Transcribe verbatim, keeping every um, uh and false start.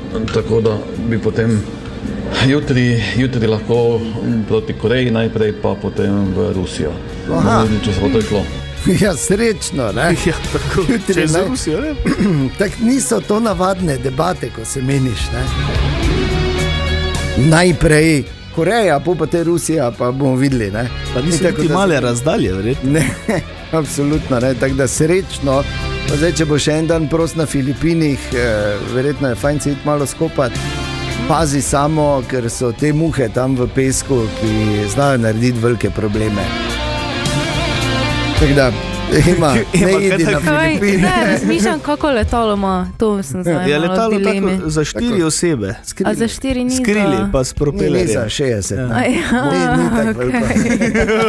tako da bi potem jutri, jutri lahko proti Koreji najprej, pa potem v Rusijo. Aha. Če se bo to šlo. Ja, srečno, ne? Ja, tako, Jutri, čez ne? Rusijo, ne? Tak niso to navadne debate, ko se meniš, ne? Najprej Koreja, pa pa te Rusija, pa bomo videli, ne? Pa niso tako, niti da- male razdalje, verjetno. Ne, absolutno ne, tako da srečno. Pa zdaj, če bo še en dan prost na Filipinih, eh, verjetno je fajn se iti malo skopati. Pazi samo, ker so te muhe tam v pesku, ki znajo narediti velike probleme. Tako da, ima, Ema, ne kaj idi na tako? Kaj, Filipine. ne, razmišljam, kako letalo ima. To sem zdaj Je malo letalo v dilemi. tako za štiri Tako. osebe. A za štiri ni Skrili za... pa s Ni, ni za propelerjem. šestdeset. A ne. ja, Ni, ni tako okej. veliko.